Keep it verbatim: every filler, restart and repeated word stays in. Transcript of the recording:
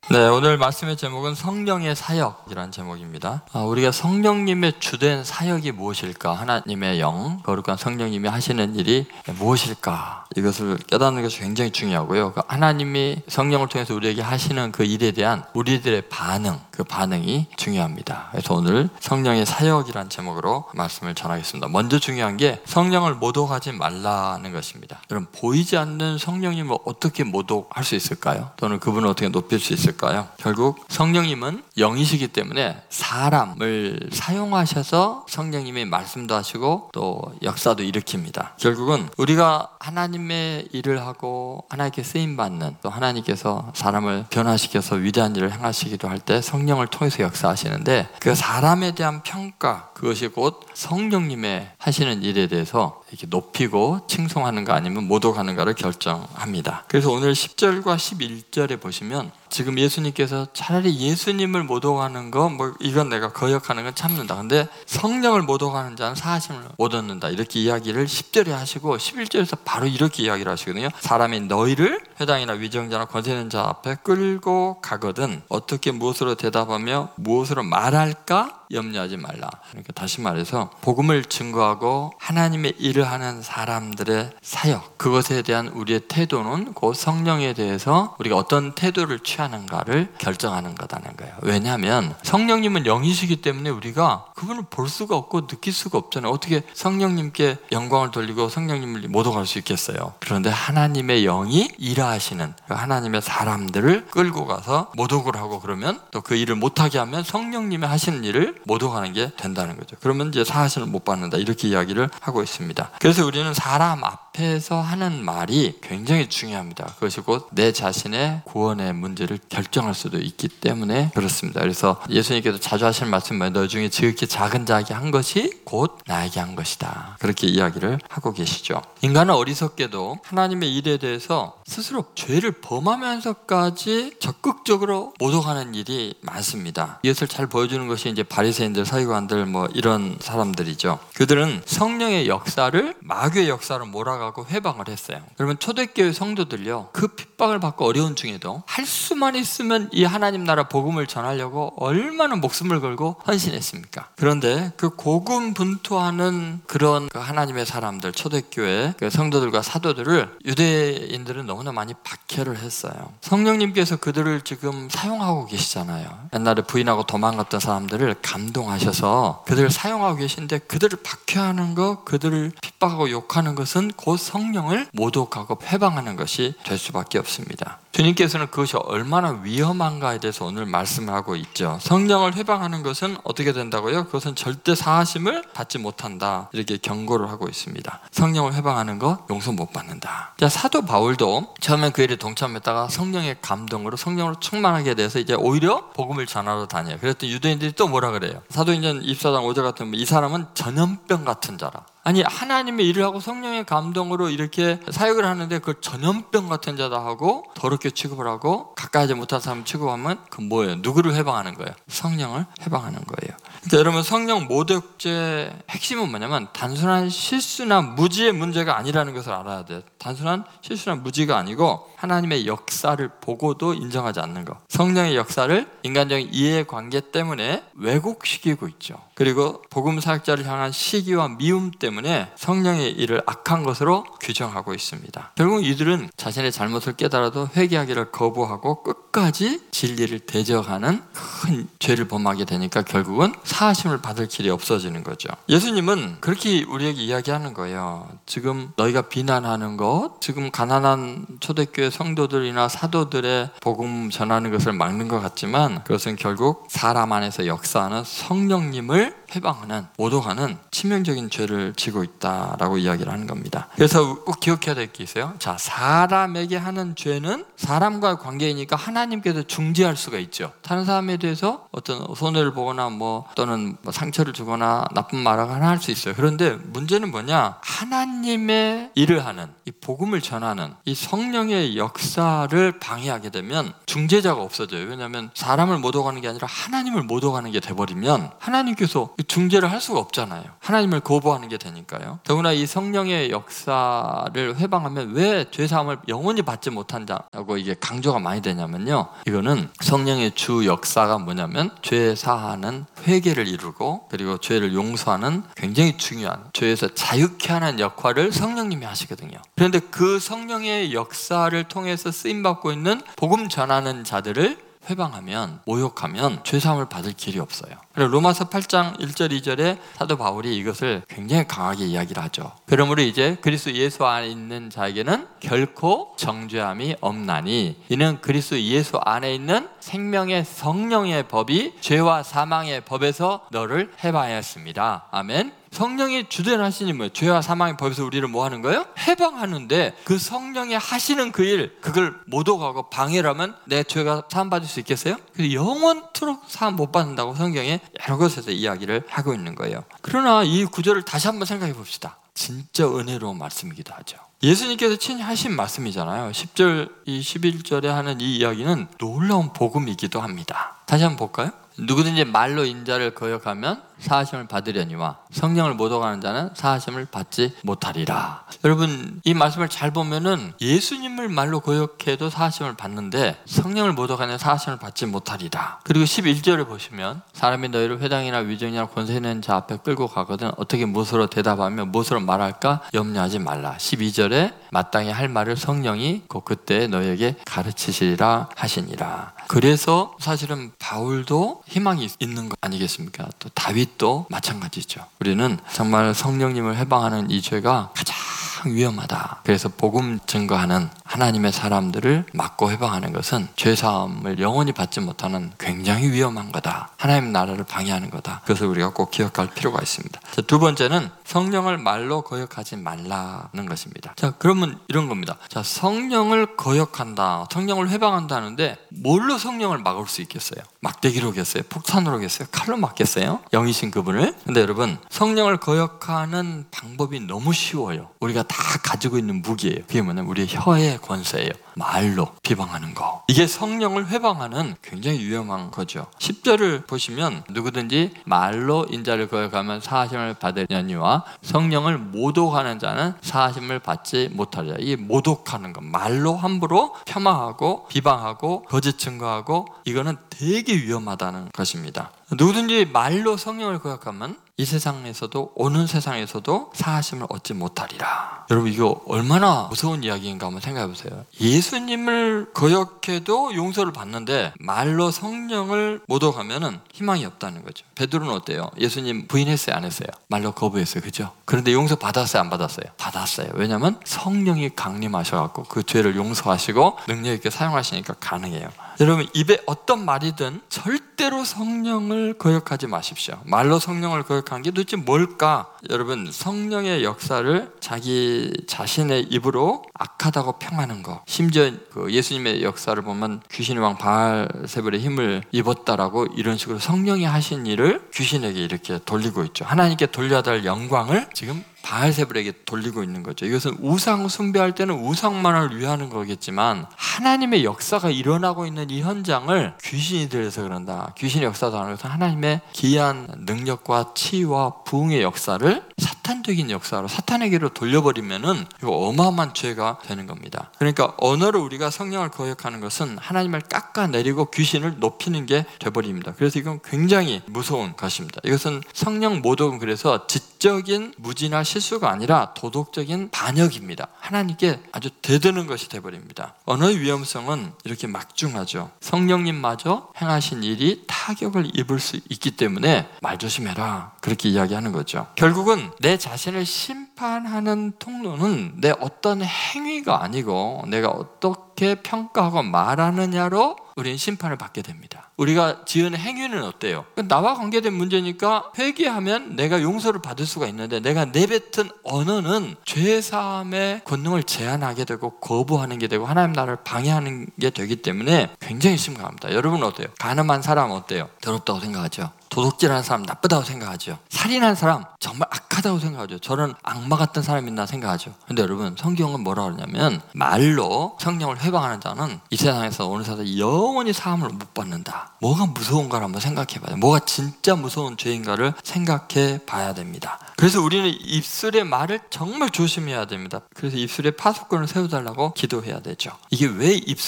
네, 오늘 말씀의 제목은 성령의 사역이라는 제목입니다. 아, 우리가 성령님의 주된 사역이 무엇일까? 하나님의 영, 거룩한 성령님이 하시는 일이 무엇일까? 이것을 깨닫는 것이 굉장히 중요하고요. 그 하나님이 성령을 통해서 우리에게 하시는 그 일에 대한 우리들의 반응, 그 반응이 중요합니다. 그래서 오늘 성령의 사역이라는 제목으로 말씀을 전하겠습니다. 먼저 중요한 게 성령을 모독하지 말라는 것입니다. 여러분, 보이지 않는 성령님을 어떻게 모독할 수 있을까요? 또는 그분을 어떻게 높일 수 있을까요? 결국 성령님은 영이시기 때문에 사람을 사용하셔서 성령님이 말씀도 하시고 또 역사도 일으킵니다. 결국은 우리가 하나님의 일을 하고 하나님께 쓰임받는, 또 하나님께서 사람을 변화시켜서 위대한 일을 행하시기도 할 때 성령을 통해서 역사하시는데, 그 사람에 대한 평가, 그것이 곧 성령님의 하시는 일에 대해서 이렇게 높이고 칭송하는가 아니면 모독하는가를 결정합니다. 그래서 오늘 십 절과 십일 절에 보시면 지금 예수님께서 차라리 예수님을 모독하는 거, 뭐 이건 내가 거역하는 건 참는다. 근데 성령을 모독하는 자는 사하심을 못 얻는다. 이렇게 이야기를 십 절에 하시고 십일 절에서 바로 이렇게 이야기를 하시거든요. 사람이 너희를 회당이나 위정자나 권세 있는 자 앞에 끌고 가거든 어떻게 무엇으로 대답하며 무엇으로 말할까 염려하지 말라. 그러니까 다시 말해서 복음을 증거하고 하나님의 일을 하는 사람들의 사역, 그것에 대한 우리의 태도는 곧 성령에 대해서 우리가 어떤 태도를 취하는가를 결정하는 거다는 거예요. 왜냐하면 성령님은 영이시기 때문에 우리가 그분을 볼 수가 없고 느낄 수가 없잖아요. 어떻게 성령님께 영광을 돌리고 성령님을 모독할 수 있겠어요? 그런데 하나님의 영이 일하시는 하나님의 사람들을 끌고 가서 모독을 하고, 그러면 또 그 일을 못하게 하면 성령님이 하시는 일을 모독하는 게 된다는 거죠. 그러면 이제 사하심을 못 받는다, 이렇게 이야기를 하고 있습니다. 그래서 우리는 사람 앞에서 하는 말이 굉장히 중요합니다. 그것이 곧 내 자신의 구원의 문제를 결정할 수도 있기 때문에 그렇습니다. 그래서 예수님께서 자주 하시는 말씀은 너 중에 지극히 작은 자에게 한 것이 곧 나에게 한 것이다, 그렇게 이야기를 하고 계시죠. 인간은 어리석게도 하나님의 일에 대해서 스스로 죄를 범하면서까지 적극적으로 모독하는 일이 많습니다. 이것을 잘 보여주는 것이 이제 바리새인들, 서기관들, 뭐 이런 사람들이죠. 그들은 성령의 역사를 마귀의 역사로 몰아가고 회방을 했어요. 여러분, 초대교회 성도들요, 그 핍박을 받고 어려운 중에도 할 수만 있으면 이 하나님 나라 복음을 전하려고 얼마나 목숨을 걸고 헌신했습니까? 그런데 그 고군분투하는 그런 그 하나님의 사람들, 초대교회 그 성도들과 사도들을 유대인들은 너무나 많이 박해를 했어요. 성령님께서 그들을 지금 사용하고 계시잖아요. 옛날에 부인하고 도망갔던 사람들을 감동하셔서 그들을 사용하고 계신데, 그들을 박해하는 것, 그들을 핍박하고 욕하는 것은 곧 성령을 모독하고 회방하는 것이 될 수밖에 없습니다. 주님께서는 그것이 얼마나 위험한가에 대해서 오늘 말씀을 하고 있죠. 성령을 회방하는 것은 어떻게 된다고요? 그것은 절대 사하심을 받지 못한다, 이렇게 경고를 하고 있습니다. 성령을 회방하는 거 용서 못 받는다. 자, 사도 바울도 처음엔 그 일에 동참했다가 성령의 감동으로 성령으로 충만하게 돼서 이제 오히려 복음을 전하러 다녀요. 그랬더니 유대인들이 또 뭐라 그래요? 사도행전 이십사 장 오 절 같은 이 사람은 전염병 같은 자라. 아니, 하나님의 일을 하고 성령의 감동으로 이렇게 사역을 하는데 그 전염병 같은 자다 하고 더럽게 취급을 하고 가까이 하지 못한 사람 취급하면 그 뭐예요? 누구를 회방하는 거예요? 성령을 회방하는 거예요. 그러니까 여러분, 성령 모독죄의 핵심은 뭐냐면 단순한 실수나 무지의 문제가 아니라는 것을 알아야 돼요. 단순한 실수나 무지가 아니고 하나님의 역사를 보고도 인정하지 않는 것. 성령의 역사를 인간적인 이해관계 때문에 왜곡시키고 있죠. 그리고 복음 사역자를 향한 시기와 미움 때문에 성령의 일을 악한 것으로 규정하고 있습니다. 결국 이들은 자신의 잘못을 깨달아도 회개하기를 거부하고 끝까지 진리를 대적하는 큰 죄를 범하게 되니까 결국은 사하심을 받을 길이 없어지는 거죠. 예수님은 그렇게 우리에게 이야기하는 거예요. 지금 너희가 비난하는 것, 지금 가난한 초대교회 성도들이나 사도들의 복음 전하는 것을 막는 것 같지만, 그것은 결국 사람 안에서 역사하는 성령님을 회방하는, 모독하는 치명적인 죄를 지고 있다라고 이야기를 하는 겁니다. 그래서 꼭 기억해야 될 게 있어요. 자, 사람에게 하는 죄는 사람과의 관계이니까 하나님께서 중지할 수가 있죠. 다른 사람에 대해서 어떤 손해를 보거나 뭐 또는 뭐 상처를 주거나 나쁜 말을 하나 할 수 있어요. 그런데 문제는 뭐냐? 하나님의 일을 하는, 이 복음을 전하는 이 성령의 역사를 방해하게 되면 중재자가 없어져요. 왜냐하면 사람을 모독하는 게 아니라 하나님을 모독하는 게 돼버리면 하나님께서 중재를 할 수가 없잖아요. 하나님을 거부하는 게 되니까요. 더구나 이 성령의 역사를 회방하면 왜 죄사함을 영원히 받지 못한다고 이게 강조가 많이 되냐면요, 이거는 성령의 주 역사가 뭐냐면 죄 사하는 회개를 이루고 그리고 죄를 용서하는 굉장히 중요한, 죄에서 자유케 하는 역할을 성령님이 하시거든요. 그런데 그 성령의 역사를 통해서 쓰임받고 있는 복음 전하는 자들을 회방하면, 모욕하면 죄사함을 받을 길이 없어요. 그래서 로마서 팔 장 일 절 이 절에 사도 바울이 이것을 굉장히 강하게 이야기를 하죠. 그러므로 이제 그리스도 예수 안에 있는 자에게는 결코 정죄함이 없나니 이는 그리스도 예수 안에 있는 생명의 성령의 법이 죄와 사망의 법에서 너를 해방하였습니다. 아멘. 성령이 주된 하시니 뭐예요? 죄와 사망의 법에서 우리를 뭐 하는 거예요? 해방하는데, 그 성령이 하시는 그 일, 그걸 못 오가고 방해를 하면 내 죄가 사함받을 수 있겠어요? 그래서 영원토록 사함 못 받는다고 성경에 여러 곳에서 이야기를 하고 있는 거예요. 그러나 이 구절을 다시 한번 생각해 봅시다. 진짜 은혜로운 말씀이기도 하죠. 예수님께서 친히 하신 말씀이잖아요. 십 절, 이 십일 절에 하는 이 이야기는 놀라운 복음이기도 합니다. 다시 한번 볼까요? 누구든지 말로 인자를 거역하면 사하심을 받으려니와 성령을 못 오가는 자는 사하심을 받지 못하리라. 여러분, 이 말씀을 잘 보면은 예수님을 말로 거역해도 사하심을 받는데 성령을 못 오가는 사하심을 받지 못하리라. 그리고 십일 절을 보시면 사람이 너희를 회당이나 위정이나 권세 있는 자 앞에 끌고 가거든 어떻게 무엇으로 대답하며 무엇으로 말할까 염려하지 말라. 십이 절에 마땅히 할 말을 성령이 곧 그때 너희에게 가르치시리라 하시니라. 그래서 사실은 바울도 희망이 있는 거 아니겠습니까? 또 다윗도 마찬가지죠. 우리는 정말 성령님을 해방하는 이 죄가 가장 위험하다. 그래서 복음 증거하는 하나님의 사람들을 막고 해방하는 것은 죄사함을 영원히 받지 못하는 굉장히 위험한 거다. 하나님 나라를 방해하는 거다. 그것을 우리가 꼭 기억할 필요가 있습니다. 자, 두 번째는 성령을 말로 거역하지 말라는 것입니다. 자, 그러면 이런 겁니다. 자, 성령을 거역한다, 성령을 해방한다는데 뭘로 성령을 막을 수 있겠어요? 막대기로겠어요? 폭탄으로겠어요? 칼로 막겠어요? 영이신 그분을? 근데 여러분, 성령을 거역하는 방법이 너무 쉬워요. 우리가 다 가지고 있는 무기예요. 그게 뭐냐면 우리의 혀의 권세예요. 말로 비방하는 거. 이게 성령을 회방하는 굉장히 위험한 거죠. 십 절을 보시면 누구든지 말로 인자를 거역하면 사하심을 받으려니와 성령을 모독하는 자는 사하심을 받지 못하리라. 이 모독하는 거, 말로 함부로 폄하하고 비방하고 거짓 증거하고, 이거는 되게 위험하다는 것입니다. 누구든지 말로 성령을 거역하면 이 세상에서도 오는 세상에서도 사하심을 얻지 못하리라. 여러분, 이거 얼마나 무서운 이야기인가 한번 생각해 보세요. 예수님을 거역해도 용서를 받는데 말로 성령을 모독하면 희망이 없다는 거죠. 베드로는 어때요? 예수님 부인했어요, 안 했어요? 말로 거부했어요, 그죠? 그런데 용서 받았어요, 안 받았어요? 받았어요. 왜냐하면 성령이 강림하셔갖고 그 죄를 용서하시고 능력 있게 사용하시니까 가능해요. 여러분, 입에 어떤 말이든 절대로 성령을 거역하지 마십시오. 말로 성령을 거역하는 게 도대체 뭘까? 여러분, 성령의 역사를 자기 자신의 입으로 악하다고 평하는 거. 심지어 그 예수님의 역사를 보면 귀신의 왕 바알세불의 힘을 입었다라고 이런 식으로 성령이 하신 일을 귀신에게 이렇게 돌리고 있죠. 하나님께 돌려야 될 영광을 지금 바알세불에게 돌리고 있는 거죠. 이것은 우상 숭배할 때는 우상만을 위하는 거겠지만 하나님의 역사가 일어나고 있는 이 현장을 귀신이 들여서 그런다. 귀신의 역사도 아니고 하나님의 기이한 능력과 치유와 부흥의 역사를 사탄적인 역사로 사탄에게로 돌려버리면은 이거 어마어마한 죄가 되는 겁니다. 그러니까 언어로 우리가 성령을 거역하는 것은 하나님을 깎아내리고 귀신을 높이는 게 돼버립니다. 그래서 이건 굉장히 무서운 것입니다. 이것은 성령 모독은 그래서 지적인 무지나 실수가 아니라 도덕적인 반역입니다. 하나님께 아주 대드는 것이 돼버립니다. 언어의 위험성은 이렇게 막중하죠. 성령님마저 행하신 일이 타격을 입을 수 있기 때문에 말 조심해라, 그렇게 이야기하는 거죠. 결국은 내 자신을 심판하는 통로는 내 어떤 행위가 아니고 내가 어떻게 평가하고 말하느냐로 우리는 심판을 받게 됩니다. 우리가 지은 행위는 어때요? 나와 관계된 문제니까 회개하면 내가 용서를 받을 수가 있는데 내가 내뱉은 언어는 죄사함의 권능을 제한하게 되고 거부하는 게 되고 하나님 나라를 방해하는 게 되기 때문에 굉장히 심각합니다. 여러분은 어때요? 간음한 사람 어때요? 더럽다고 생각하죠? 도둑질하는 사람 나쁘다고 생각하죠. 살인하는 사람 정말 악하다고 생각하죠. 저런 악마 같은 사람이 있나 생각하죠. 근데 여러분, 성경은 뭐라 그러냐면 말로 성령을 회방하는 자는 이 세상에서 오늘 세상에서 영원히 사함을 못 받는다. 뭐가 무서운가를 한번 생각해 봐요. 뭐가 진짜 무서운 죄인가를 생각해 봐야 됩니다. 그래서 우리는 입술의 말을 정말 조심해야 됩니다. 그래서 입술에 파수꾼을 세워달라고 기도해야 되죠. 이게 왜 입술